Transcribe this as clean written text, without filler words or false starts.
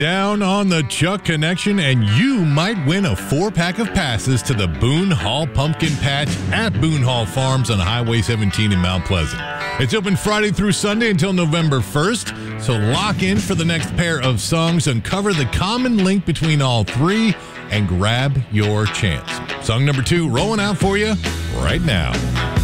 Down on the Chuck Connection, and you might win a 4-pack of passes to the Boone Hall Pumpkin Patch at Boone Hall Farms on Highway 17 in Mount Pleasant. It's open Friday through Sunday until November 1st, so lock in for the next pair of songs, uncover the common link between all three, and grab your chance. Song number 2 rolling out for you right now.